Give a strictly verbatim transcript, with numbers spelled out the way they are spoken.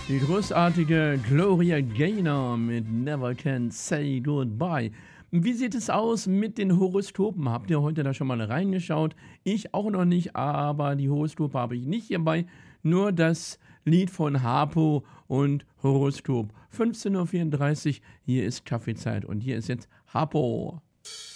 Die großartige Gloria Gaynor mit Never Can Say Goodbye. Wie sieht es aus mit den Horoskopen? Habt ihr heute da schon mal reingeschaut? Ich auch noch nicht, aber die Horoskope habe ich nicht hierbei. Nur das Lied von Harpo und Horoskop. fünfzehn Uhr vierunddreißig, hier ist Kaffeezeit und hier ist jetzt Harpo.